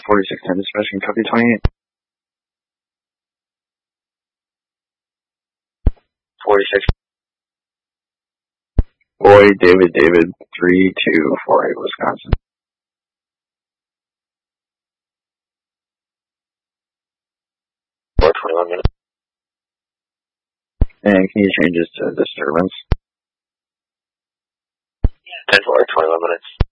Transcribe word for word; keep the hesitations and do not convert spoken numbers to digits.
forty-six ten dispatch, can copy twenty-eight. forty-six. Boy, David, David, three two four eight, Wisconsin. For twenty-one minutes. And can you change this to disturbance? ten four, twenty-one minutes.